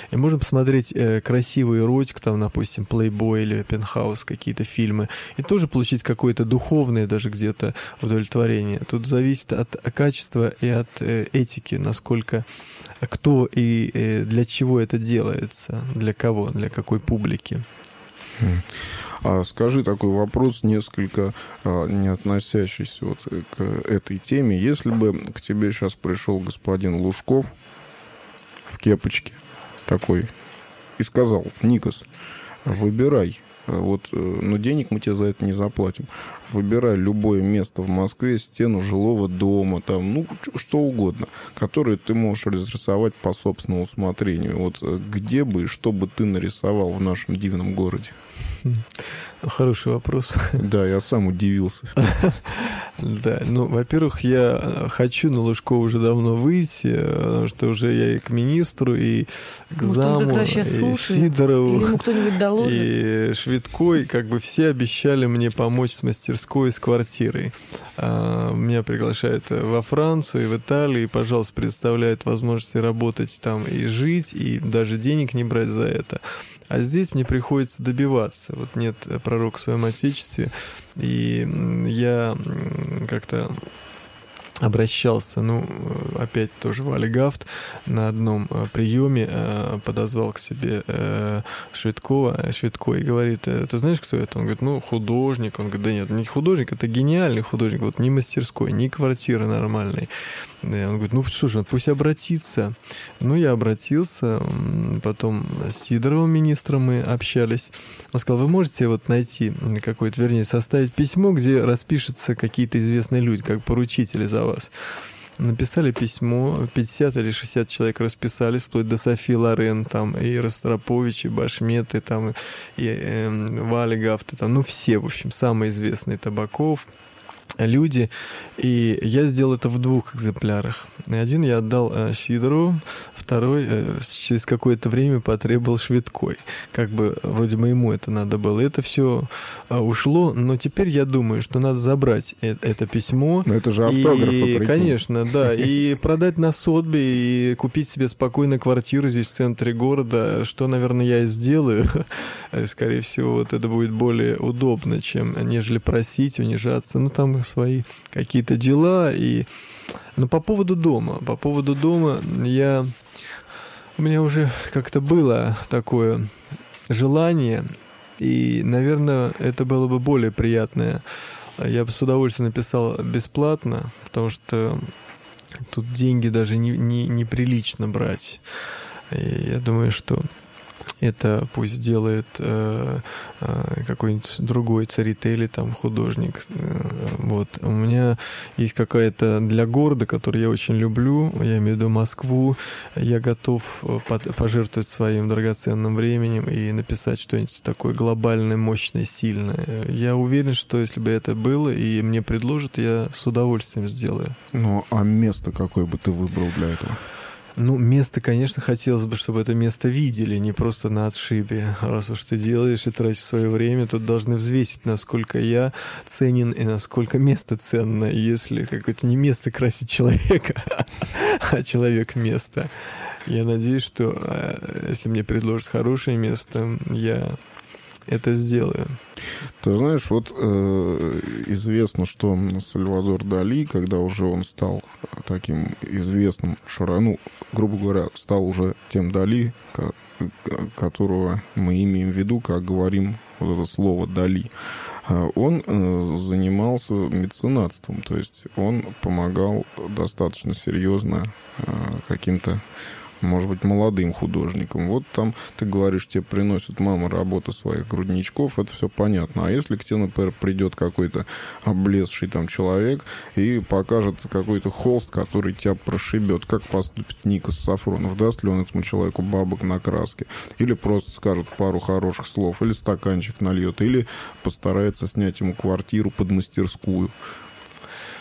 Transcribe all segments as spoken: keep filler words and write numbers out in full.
И можно посмотреть э, красивую эротику, там, допустим, Playboy или Penthouse, какие-то фильмы, и тоже получить какое-то духовное даже где-то удовлетворение. Тут зависит от качества и от э, этики, насколько кто и э, для чего это делается, для кого, для какой публики. А скажи такой вопрос, несколько а, не относящийся вот к этой теме. Если бы к тебе сейчас пришел господин Лужков в кепочке такой и сказал: Никос, выбирай, вот, но денег мы тебе за это не заплатим, выбирай любое место в Москве, стену жилого дома, там, ну, что угодно, которое ты можешь разрисовать по собственному усмотрению. Вот где бы и что бы ты нарисовал в нашем дивном городе? Хороший вопрос. Да, я сам удивился. Да, ну, во-первых, я хочу на Лужкова уже давно выйти, потому что уже я и к министру, и к Может, заму, и слушает, Сидорову, или ему кто-нибудь доложит? и Швидко, и как бы все обещали мне помочь с мастерской, с квартирой. А, меня приглашают во Францию, и в Италию, и, пожалуйста, предоставляют возможности работать там и жить, и даже денег не брать за это. А здесь мне приходится добиваться. Вот нет пророка в своем отечестве. И я как-то обращался, ну, опять тоже в Алигафт, на одном приеме подозвал к себе Швидкова, Швидко, и говорит: ты знаешь, кто это? Он говорит: ну, художник. Он говорит: да нет, не художник, это гениальный художник, вот ни мастерской, ни квартиры нормальной. Он говорит: ну что же, пусть обратится. Ну, я обратился, потом с Сидоровым министром мы общались. Он сказал: вы можете вот найти какое-то, вернее, составить письмо, где распишутся какие-то известные люди, как поручители за вас. Написали письмо, пятьдесят или шестьдесят человек расписались, вплоть до Софии Лорен, там, и Ростропович, и Башметы, там, и э, Валигафты, там, ну, все, в общем, самые известные, Табаков, люди, и я сделал это в двух экземплярах. Один я отдал э, Сидорову, второй э, через какое-то время потребовал Швидкой. Как бы вроде бы ему это надо было. Это все э, ушло, но теперь я думаю, что надо забрать э- это письмо. Но это же автографы, и, прикинь. конечно, да, и продать на Сотбе, и купить себе спокойно квартиру здесь в центре города, что, наверное, я и сделаю. Скорее всего, вот это будет более удобно, чем нежели просить, унижаться. Ну, там свои какие-то дела. И... Но по поводу дома. По поводу дома я... У меня уже как-то было такое желание, и, наверное, это было бы более приятное. Я бы с удовольствием написал бесплатно, потому что тут деньги даже не, не, неприлично брать. И я думаю, что это пусть делает э, э, какой-нибудь другой царитель или там художник. Вот. У меня есть какая-то для города, который я очень люблю, я имею в виду Москву, я готов под, пожертвовать своим драгоценным временем и написать что-нибудь такое глобальное, мощное, сильное. Я уверен, что если бы это было и мне предложат, я с удовольствием сделаю. Ну, а место какое бы ты выбрал для этого? Ну, место, конечно, хотелось бы, чтобы это место видели, не просто на отшибе. Раз уж ты делаешь и тратишь свое время, тут должны взвесить, насколько я ценен и насколько место ценно. Если какое-то не место красит человека, а человек место. Я надеюсь, что если мне предложат хорошее место, я это сделаю. Ты знаешь, вот э, известно, что Сальвадор Дали, когда уже он стал таким известным, ну, грубо говоря, стал уже тем Дали, которого мы имеем в виду, как говорим вот это слово Дали, он э, занимался меценатством, то есть он помогал достаточно серьезно э, каким-то, может быть, молодым художникам. Вот там, ты говоришь, тебе приносят мама работы своих грудничков, это все понятно. А если к тебе, например, придет какой-то облезший там человек и покажет какой-то холст, который тебя прошибет, как поступит Никос Сафронов? Даст ли он этому человеку бабок на краске? Или просто скажет пару хороших слов, или стаканчик нальет, или постарается снять ему квартиру под мастерскую?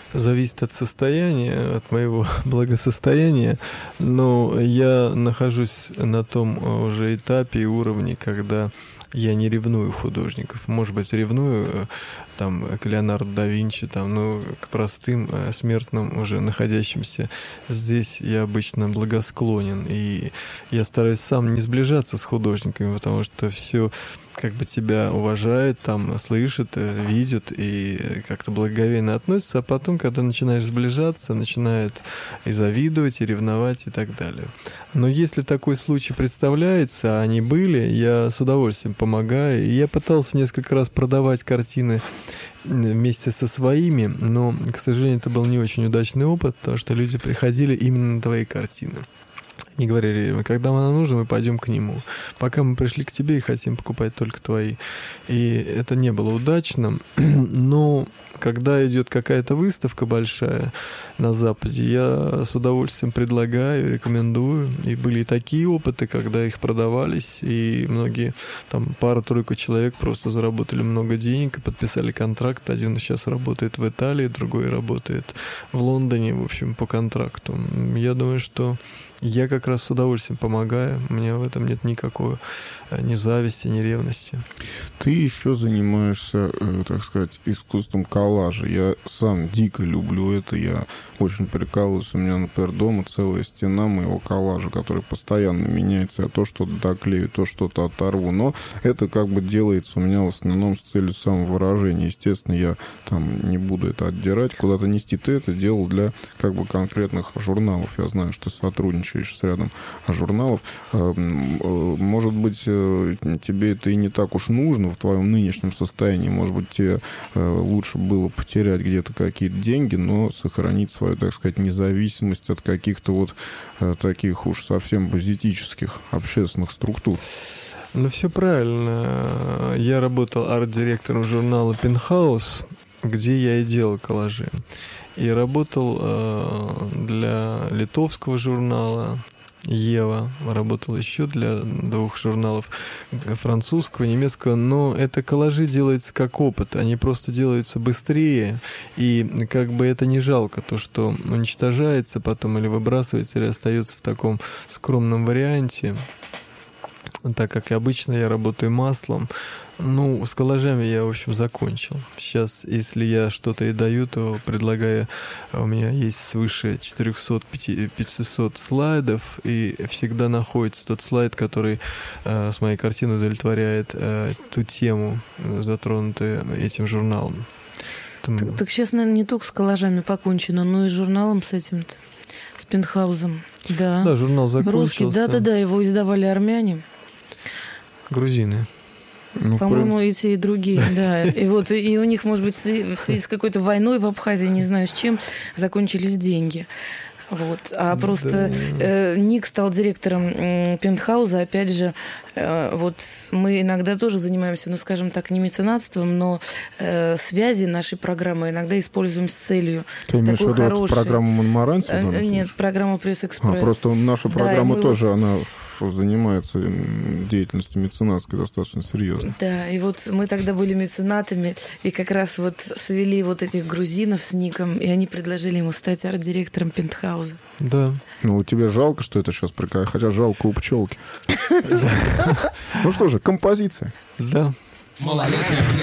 зависит от состояния, от моего благосостояния, но я нахожусь на том уже этапе и уровне, когда я не ревную художников. Может быть, ревную там, к Леонардо да Винчи, там, но к простым смертным, уже находящимся здесь, я обычно благосклонен. И я стараюсь сам не сближаться с художниками, потому что все как бы тебя уважает, там, слышит, видит и как-то благоговейно относится, а потом, когда начинаешь сближаться, начинает и завидовать, и ревновать, и так далее. Но если такой случай представляется, а они были, я с удовольствием помогаю. И я пытался несколько раз продавать картины вместе со своими, но, к сожалению, это был не очень удачный опыт, потому что люди приходили именно на твои картины. И говорили, когда нам нужно, мы пойдем к нему. Пока мы пришли к тебе и хотим покупать только твои. И это не было удачно. Но когда идет какая-то выставка большая на Западе, я с удовольствием предлагаю, рекомендую. И были и такие опыты, когда их продавались, и многие, там, пара-тройка человек просто заработали много денег и подписали контракт. Один сейчас работает в Италии, другой работает в Лондоне, в общем, по контракту. Я думаю, что я как раз с удовольствием помогаю. У меня в этом нет никакой ни зависти, ни ревности. Ты еще занимаешься, так сказать, искусством коллажа. Я сам дико люблю это. Я очень прикалываюсь. У меня, например, дома целая стена моего коллажа, который постоянно меняется. Я то что-то доклею, то что-то оторву. Но это как бы делается у меня в основном с целью самовыражения. Естественно, я там не буду это отдирать, куда-то нести. Ты это делал для как бы конкретных журналов. Я знаю, что сотрудничаешь с рядом журналов. Может быть, тебе это и не так уж нужно в твоем нынешнем состоянии. Может быть, тебе лучше было потерять где-то какие-то деньги, но сохранить свою, так сказать, независимость от каких-то вот таких уж совсем базитических общественных структур. Ну, все правильно. Я работал арт-директором журнала «Пентхаус», где я и делал коллажи. И работал э, для литовского журнала «Ева», работал еще для двух журналов, французского, немецкого, но это коллажи делаются как опыт, они просто делаются быстрее, и как бы это не жалко, то, что уничтожается потом или выбрасывается, или остается в таком скромном варианте, так как обычно я работаю маслом. Ну, с коллажами я, в общем, закончил. Сейчас, если я что-то и даю, то предлагаю... У меня есть свыше четыреста-пятьсот слайдов, и всегда находится тот слайд, который э, с моей картины удовлетворяет э, ту тему, затронутую этим журналом. Так, так сейчас, наверное, не только с коллажами покончено, но и с журналом с этим-то, с Пентхаузом. Да, да, журнал закончился. Да-да-да, его издавали армяне. Грузины. Ну, По-моему, и те, и другие, да. И вот и у них, может быть, в связи с какой-то войной в Абхазии, не знаю с чем, закончились деньги. Вот. А просто да. э, Ник стал директором э, Пентхауза. Опять же, э, вот мы иногда тоже занимаемся, ну, скажем так, не меценатством, но э, связи нашей программы иногда используем с целью. Ты имеешь в виду хорошей... программу Монмаранси? Э, нет, программу Пресс-экспресс. А, просто наша программа да, тоже, вот... она занимается деятельностью меценатской достаточно серьезно. Да, и вот мы тогда были меценатами, и как раз вот свели вот этих грузинов с Ником, и они предложили ему стать арт-директором Пентхауза. Да. Ну, тебе жалко, что это сейчас приказ, хотя жалко у пчелки. Ну что же, композиция. Да.